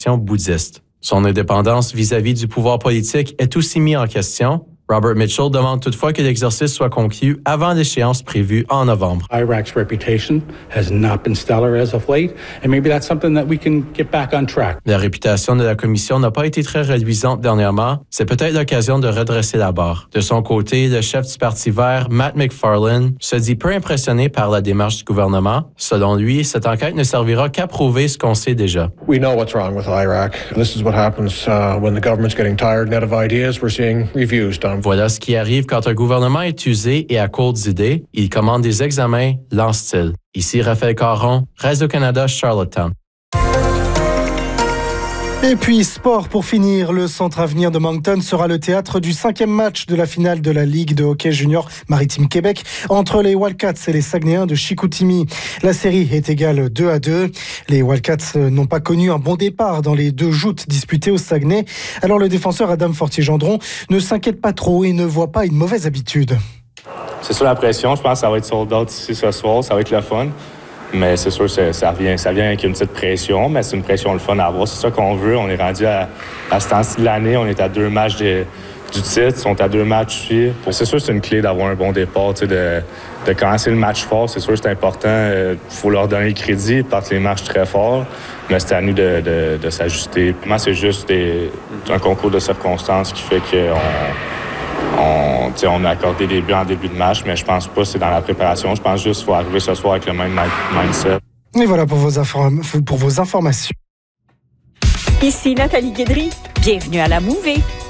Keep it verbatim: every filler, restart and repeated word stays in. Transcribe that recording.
bouddhiste. Son indépendance vis-à-vis du pouvoir politique est aussi mise en question. Robert Mitchell demande toutefois que l'exercice soit conclu avant l'échéance prévue en novembre. Iraq's reputation has not been stellar as of late, and maybe that's something that we can get back on track. La réputation de la commission n'a pas été très reluisante dernièrement. C'est peut-être l'occasion de redresser la barre. De son côté, le chef du Parti vert, Matt McFarlane, se dit peu impressionné par la démarche du gouvernement. Selon lui, cette enquête ne servira qu'à prouver ce qu'on sait déjà. We know what's wrong with Iraq. This is what happens uh, when the government's getting tired and out of ideas. We're seeing reviews done. Voilà ce qui arrive quand un gouvernement est usé et à court d'idées. Il commande des examens, lance-t-il. Ici Raphaël Caron, Radio-Canada, Charlottetown. Et puis, sport pour finir. Le Centre Avenir de Moncton sera le théâtre du cinquième match de la finale de la Ligue de hockey junior Maritime Québec entre les Wildcats et les Saguenayens de Chicoutimi. La série est égale deux à deux. Les Wildcats n'ont pas connu un bon départ dans les deux joutes disputées au Saguenay. Alors le défenseur Adam Fortier-Gendron ne s'inquiète pas trop et ne voit pas une mauvaise habitude. C'est sur la pression. Je pense que ça va être sold out ici ce soir. Ça va être le fun. Mais c'est sûr que ça vient, ça vient avec une petite pression, mais c'est une pression le fun à avoir. C'est ça qu'on veut. On est rendu à, à ce temps-ci de l'année. On est à deux matchs de, du titre. On est à deux matchs aussi. C'est sûr que c'est une clé d'avoir un bon départ, de, de commencer le match fort. C'est sûr que c'est important. Il faut leur donner le crédit. Ils partent les matchs très forts. Mais c'est à nous de, de, de s'ajuster. Moi, c'est juste des, un concours de circonstances qui fait qu'on... On, on a accordé des buts en début de match, mais je pense pas que c'est dans la préparation. Je pense juste qu'il faut arriver ce soir avec le même mindset. Et voilà pour vos, inform- pour vos informations. Ici Nathalie Guédry. Bienvenue à la Mouvée.